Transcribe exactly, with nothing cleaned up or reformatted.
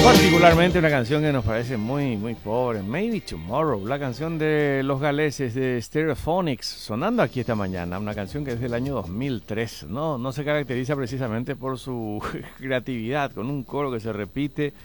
Particularmente una canción que nos parece muy, muy pobre, Maybe Tomorrow, la canción de los galeses de Stereophonics, sonando aquí esta mañana, una canción que es del año dos mil tres, no, no se caracteriza precisamente por su creatividad, con un coro que se repite